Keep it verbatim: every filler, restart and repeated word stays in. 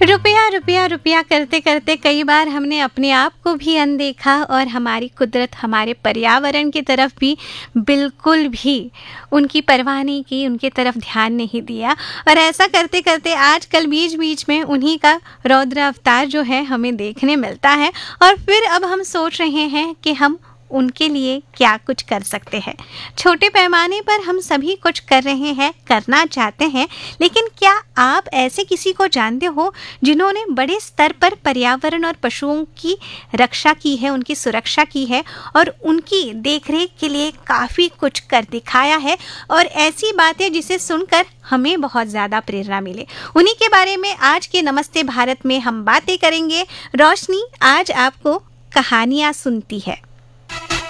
रुपया रुपया रुपया करते करते कई बार हमने अपने आप को भी अनदेखा और हमारी कुदरत, हमारे पर्यावरण की तरफ भी बिल्कुल भी उनकी परवाह नहीं की, उनकी तरफ ध्यान नहीं दिया। और ऐसा करते करते आजकल बीच बीच में उन्हीं का रौद्र अवतार जो है हमें देखने मिलता है। और फिर अब हम सोच रहे हैं कि हम उनके लिए क्या कुछ कर सकते हैं। छोटे पैमाने पर हम सभी कुछ कर रहे हैं, करना चाहते हैं, लेकिन क्या आप ऐसे किसी को जानते हो जिन्होंने बड़े स्तर पर पर्यावरण और पशुओं की रक्षा की है, उनकी सुरक्षा की है और उनकी देखरेख के लिए काफ़ी कुछ कर दिखाया है और ऐसी बातें जिसे सुनकर हमें बहुत ज़्यादा प्रेरणा मिले। उन्हीं के बारे में आज के नमस्ते भारत में हम बातें करेंगे। रोशनी आज आपको कहानियाँ सुनती है।